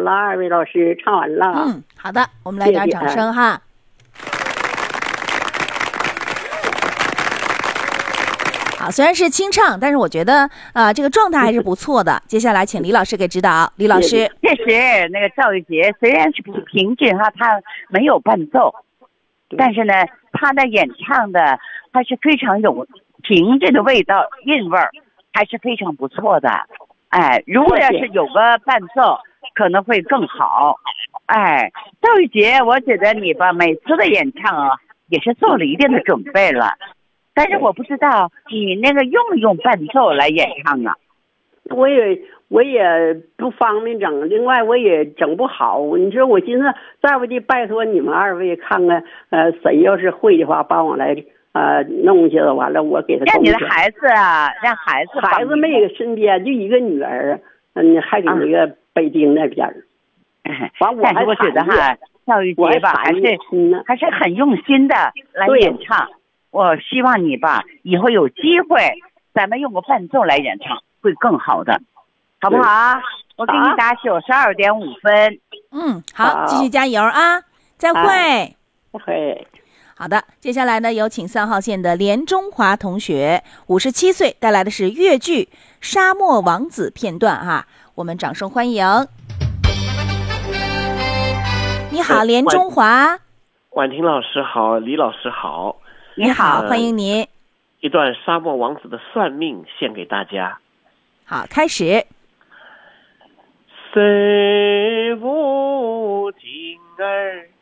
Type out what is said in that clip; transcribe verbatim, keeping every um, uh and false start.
了，二位老师唱完了。 嗯，好的，我们来点掌声哈。好，虽然是清唱，但是我觉得啊、呃，这个状态还是不错的。接下来请李老师给指导。李老师， 确实，那个赵玉杰虽然是平质哈，他没有伴奏，但是呢，他的演唱的还是非常有平质的味道、韵味儿，还是非常不错的。哎，如果要是有个伴奏，可能会更好。哎，赵玉杰，我觉得你吧，每次的演唱啊，也是做了一定的准备了。但是我不知道你那个用不用伴奏来演唱啊？ 我也我也不方便整，另外我也整不好。你说我寻思再不济拜托你们二位看看，呃，谁要是会的话，帮我来呃弄一下，完了我给他。 让你的孩子啊，让孩子孩子没有身边，就一个女儿，嗯，还给那个北京那边。完、啊，我还我觉得哈，赵玉杰吧，还是还是很用心的来演唱。我希望你吧，以后有机会，咱们用个伴奏来演唱，会更好的，好不好？我给你打九十二点五分。 嗯，好，继续加油啊！再会。 再会。 好的，接下来呢，有请三号线的连中华同学，五十七岁，带来的是越剧《沙漠王子》片段哈，我们掌声欢迎。你好，连中华。 婉婷老师好，李老师好。 你好，欢迎您。 一段沙漠王子的算命献给大家。 好，开始。 谁无情儿